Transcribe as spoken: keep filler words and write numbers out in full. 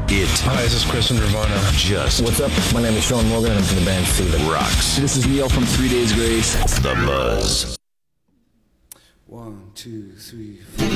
It. Hi, this is Chris from Nirvana. Just. What's up? My name is Sean Morgan and I'm from the band Seether. Rocks. This is Neil from Three Days Grace. The Buzz. One, two, three, four.